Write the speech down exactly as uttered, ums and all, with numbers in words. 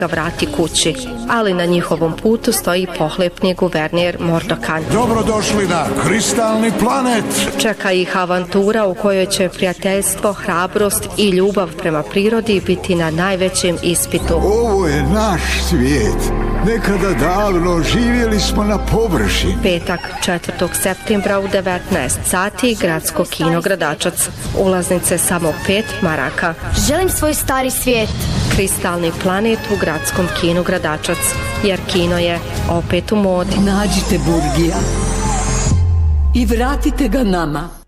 ga vrati kući, ali na njihovom putu stoji pohlepni guverner Mordokan. Dobrodošli na Kristalni planet! Čeka ih avantura u kojoj će prijateljstvo, hrabrost i ljubav prema prirodi biti na najvećem ispitu. Ovo je naš svijet. Nekada davno živjeli smo na površini. Petak, četvrtog septembra u devetnaest sati, gradsko kino Gradačac. Ulaznice samo pet maraka. Želim svoj stari svijet. Kristalni planet u gradskom kinu Gradačac, jer kino je opet u modi. Nađite Burgija i vratite ga nama.